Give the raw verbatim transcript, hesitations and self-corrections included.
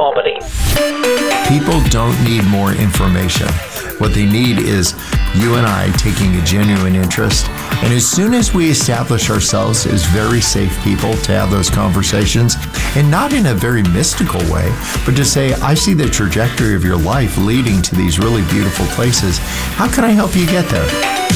Albany. People don't need more information. What they need is you and I taking a genuine interest. And as soon as we establish ourselves as very safe people to have those conversations, and not in a very mystical way, but to say, I see the trajectory of your life leading to these really beautiful places. How can I help you get there?